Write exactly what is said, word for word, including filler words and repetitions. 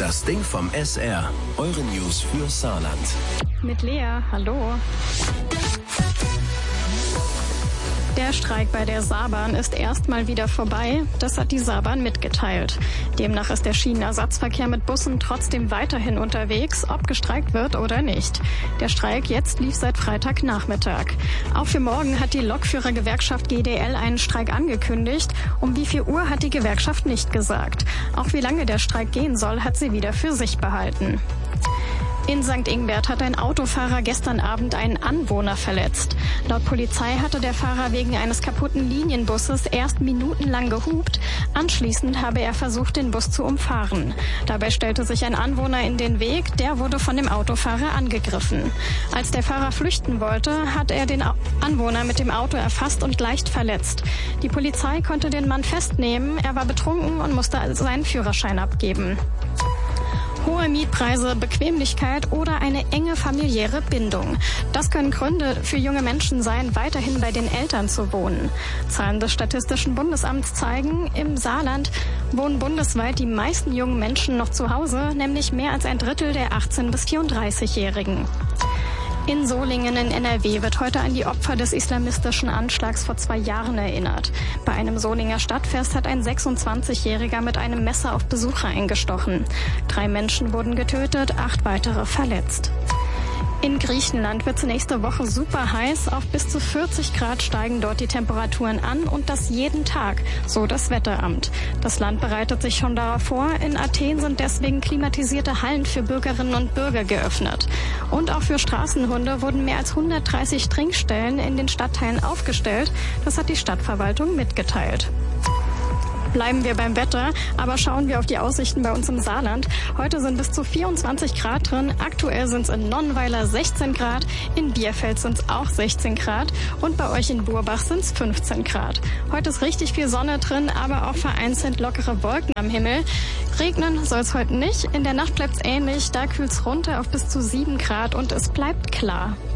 Das Ding vom S R. Eure News für Saarland. Mit Lea, hallo. Der Streik bei der Saarbahn ist erstmal wieder vorbei. Das hat die Saarbahn mitgeteilt. Demnach ist der Schienenersatzverkehr mit Bussen trotzdem weiterhin unterwegs, ob gestreikt wird oder nicht. Der Streik jetzt lief seit Freitagnachmittag. Auch für morgen hat die Lokführergewerkschaft G D L einen Streik angekündigt. Um wie viel Uhr hat die Gewerkschaft nicht gesagt. Auch wie lange der Streik gehen soll, hat sie wieder für sich behalten. In Sankt Ingbert hat ein Autofahrer gestern Abend einen Anwohner verletzt. Laut Polizei hatte der Fahrer wegen eines kaputten Linienbusses erst minutenlang gehupt. Anschließend habe er versucht, den Bus zu umfahren. Dabei stellte sich ein Anwohner in den Weg, der wurde von dem Autofahrer angegriffen. Als der Fahrer flüchten wollte, hat er den Anwohner mit dem Auto erfasst und leicht verletzt. Die Polizei konnte den Mann festnehmen, er war betrunken und musste seinen Führerschein abgeben. Hohe Mietpreise, Bequemlichkeit oder eine enge familiäre Bindung. Das können Gründe für junge Menschen sein, weiterhin bei den Eltern zu wohnen. Zahlen des Statistischen Bundesamts zeigen, im Saarland wohnen bundesweit die meisten jungen Menschen noch zu Hause, nämlich mehr als ein Drittel der achtzehn- bis vierunddreißigjährigen. In Solingen in N R W wird heute an die Opfer des islamistischen Anschlags vor zwei Jahren erinnert. Bei einem Solinger Stadtfest hat ein sechsundzwanzigjähriger mit einem Messer auf Besucher eingestochen. Drei Menschen wurden getötet, acht weitere verletzt. In Griechenland wird es nächste Woche super heiß. Auf bis zu vierzig Grad steigen dort die Temperaturen an und das jeden Tag, so das Wetteramt. Das Land bereitet sich schon darauf vor. In Athen sind deswegen klimatisierte Hallen für Bürgerinnen und Bürger geöffnet. Und auch für Straßenhunde wurden mehr als hundertdreißig Trinkstellen in den Stadtteilen aufgestellt. Das hat die Stadtverwaltung mitgeteilt. Bleiben wir beim Wetter, aber schauen wir auf die Aussichten bei uns im Saarland. Heute sind bis zu vierundzwanzig Grad drin, aktuell sind es in Nonnenweiler sechzehn Grad, in Bierfeld sind es auch sechzehn Grad und bei euch in Burbach sind es fünfzehn Grad. Heute ist richtig viel Sonne drin, aber auch vereinzelt lockere Wolken am Himmel. Regnen soll es heute nicht, in der Nacht bleibt es ähnlich, da kühlt es runter auf bis zu sieben Grad und es bleibt klar.